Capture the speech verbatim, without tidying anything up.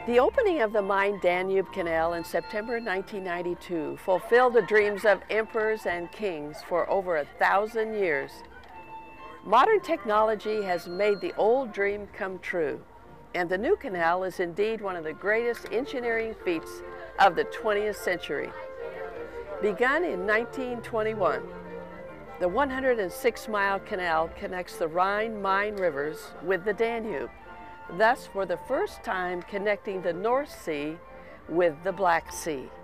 The opening of the Main-Danube Canal in September nineteen ninety-two fulfilled the dreams of emperors and kings for over a thousand years. Modern technology has made the old dream come true, and the new canal is indeed one of the greatest engineering feats of the twentieth century. Begun in nineteen twenty-one, the one hundred six mile canal connects the Rhine-Main rivers with the Danube, thus for the first time connecting the North Sea with the Black Sea.